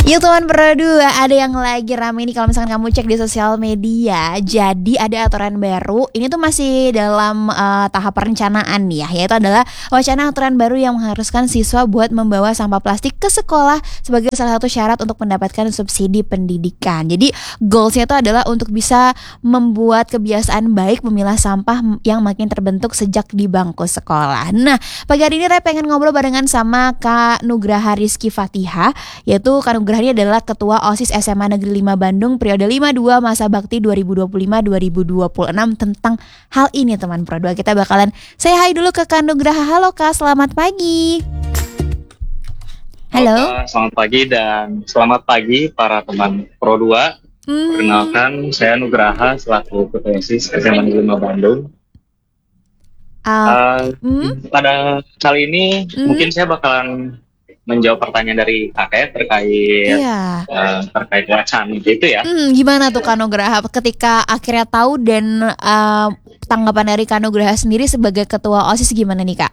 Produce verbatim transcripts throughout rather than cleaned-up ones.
Yuk teman berdua, ada yang lagi rame nih kalau misalkan kamu cek di sosial media. Jadi ada aturan baru, ini tuh masih dalam uh, tahap perencanaan nih ya. Yaitu adalah wacana aturan baru yang mengharuskan siswa buat membawa sampah plastik ke sekolah sebagai salah satu syarat untuk mendapatkan subsidi pendidikan. Jadi goalsnya itu adalah untuk bisa membuat kebiasaan baik memilah sampah yang makin terbentuk sejak di bangku sekolah. Nah, pagi hari ini Ray pengen ngobrol barengan sama Kak Nugraha Rizky Fatihah, yaitu Kak Nugraha ini adalah Ketua OSIS S M A Negeri lima Bandung periode lima puluh dua masa bakti dua ribu dua puluh lima dua ribu dua puluh enam tentang hal ini teman Pro dua. Kita bakalan say hi dulu ke Kak Nugraha. Halo Kak, selamat pagi. Halo. Halo, selamat pagi dan selamat pagi para teman Pro dua. Hmm. Perkenalkan, saya Nugraha selaku Ketua OSIS S M A Negeri lima Bandung. Uh, uh, hmm? Pada kali ini hmm? mungkin saya bakalan menjawab pertanyaan dari kakek terkait iya. uh, terkait wacana gitu ya. Hmm, gimana tuh Kak Nugraha ketika akhirnya tahu dan uh, tanggapan dari Kak Nugraha sendiri sebagai Ketua OSIS gimana nih Kak?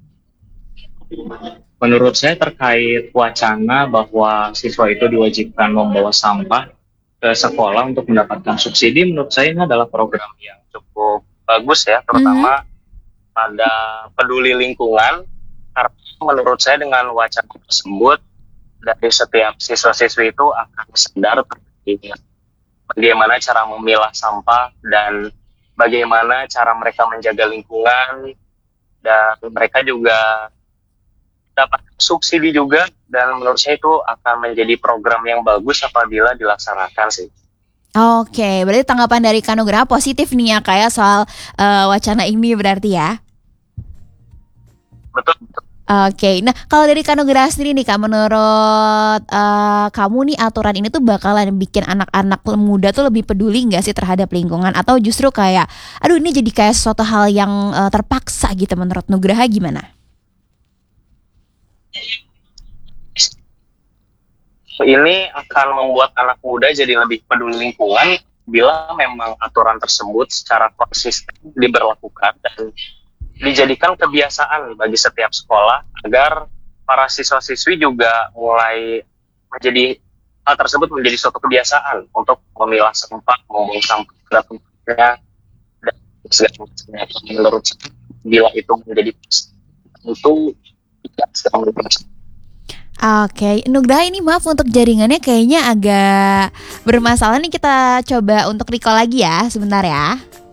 Menurut saya terkait wacana bahwa siswa itu diwajibkan membawa sampah ke sekolah untuk mendapatkan subsidi, menurut saya ini adalah program yang cukup bagus ya, terutama mm-hmm. pada peduli lingkungan. Karena menurut saya dengan wacana tersebut dari setiap siswa-siswi itu akan sadar terkait bagaimana cara memilah sampah dan bagaimana cara mereka menjaga lingkungan, dan mereka juga dapat subsidi juga, dan menurut saya itu akan menjadi program yang bagus apabila dilaksanakan sih. Oke, berarti tanggapan dari Kak Nugraha positif nih ya kayak soal uh, wacana ini berarti ya? Betul, betul. Oke, nah kalau dari Kak Nugraha sendiri nih Kak, menurut uh, kamu nih aturan ini tuh bakalan bikin anak-anak muda tuh lebih peduli nggak sih terhadap lingkungan, atau justru kayak, aduh ini jadi kayak suatu hal yang uh, terpaksa gitu, menurut Nugraha gimana? Ini akan membuat anak muda jadi lebih peduli lingkungan bila memang aturan tersebut secara konsisten diberlakukan dan dijadikan kebiasaan bagi setiap sekolah, agar para siswa-siswi juga mulai menjadi hal tersebut menjadi suatu kebiasaan untuk memilah sampah, membuang sampah pada tempatnya, dan segala macamnya. Menurut saya, bila itu menjadi itu tidak sedang berproses. Oke, Nugraha ini maaf untuk jaringannya kayaknya agak bermasalah nih, kita coba untuk recall lagi ya, sebentar ya.